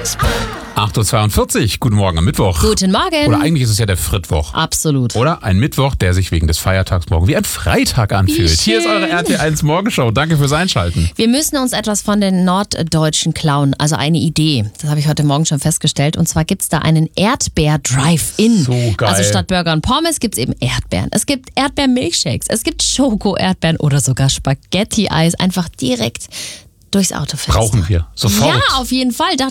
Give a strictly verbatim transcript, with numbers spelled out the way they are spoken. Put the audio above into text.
acht Uhr zweiundvierzig, guten Morgen am Mittwoch. Guten Morgen. Oder eigentlich ist es ja der Frittwoch. Absolut. Oder ein Mittwoch, der sich wegen des Feiertags morgen wie ein Freitag anfühlt. Wie Hier ist schön. eure R T eins Morgenshow. Danke fürs Einschalten. Wir müssen uns etwas von den Norddeutschen klauen. Also eine Idee. Das habe ich heute Morgen schon festgestellt. Und zwar gibt es da einen Erdbeer-Drive-In. So geil. Also statt Burger und Pommes gibt es eben Erdbeeren. Es gibt Erdbeer-Milkshakes. Es gibt Schoko-Erdbeeren oder sogar Spaghetti-Eis. Einfach direkt durchs Autofenster. Brauchen wir. Sofort. Ja, auf jeden Fall.